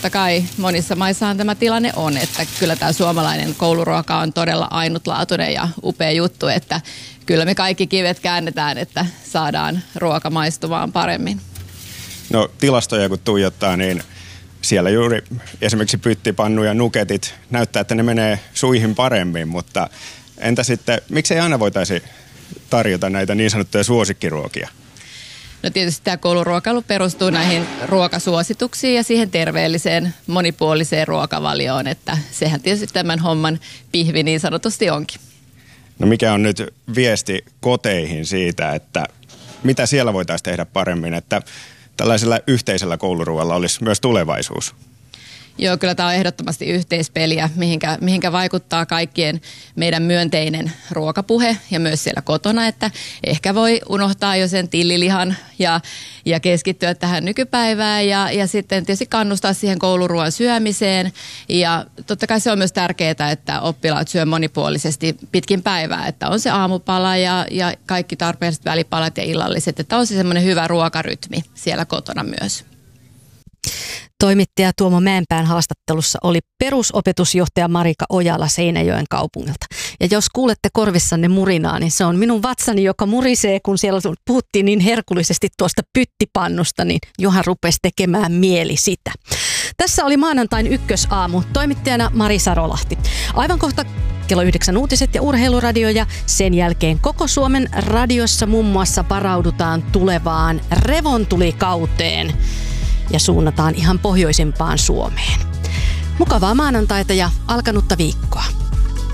totta kai monissa maissahan tämä tilanne on, että kyllä tämä suomalainen kouluruoka on todella ainutlaatuinen ja upea juttu, että kyllä me kaikki kivet käännetään, että saadaan ruoka maistumaan paremmin. No tilastoja kun tuijottaa, niin siellä juuri esimerkiksi pyttipannu ja nuketit näyttää, että ne menee suihin paremmin, mutta entä sitten, miksei aina voitaisi tarjota näitä niin sanottuja suosikkiruokia? No tietysti tämä kouluruokailu perustuu näihin ruokasuosituksiin ja siihen terveelliseen, monipuoliseen ruokavalioon, että sehän tietysti tämän homman pihvi niin sanotusti onkin. No mikä on nyt viesti koteihin siitä, että mitä siellä voitaisiin tehdä paremmin, että tällaisella yhteisellä kouluruoalla olisi myös tulevaisuus? Joo, kyllä tämä on ehdottomasti yhteispeliä, mihinkä vaikuttaa kaikkien meidän myönteinen ruokapuhe ja myös siellä kotona, että ehkä voi unohtaa jo sen tillilihan ja keskittyä tähän nykypäivään ja sitten tietysti kannustaa siihen kouluruoan syömiseen. Ja totta kai se on myös tärkeää, että oppilaat syö monipuolisesti pitkin päivää, että on se aamupala ja kaikki tarpeelliset välipalat ja illalliset, että on se semmoinen hyvä ruokarytmi siellä kotona myös. Toimittaja Tuomo Mäenpään haastattelussa oli perusopetusjohtaja Marika Ojala Seinäjoen kaupungilta. Ja jos kuulette korvissanne murinaa, niin se on minun vatsani, joka murisee, kun siellä puhuttiin niin herkullisesti tuosta pyttipannusta, niin johan rupesi tekemään mieli sitä. Tässä oli maanantain ykkösaamu, toimittajana Mari Sarolahti. Aivan kohta kello 9 uutiset ja urheiluradio ja sen jälkeen koko Suomen radiossa muun muassa varaudutaan tulevaan revontulikauteen ja suunnataan ihan pohjoisimpaan Suomeen. Mukavaa maanantaita ja alkanutta viikkoa.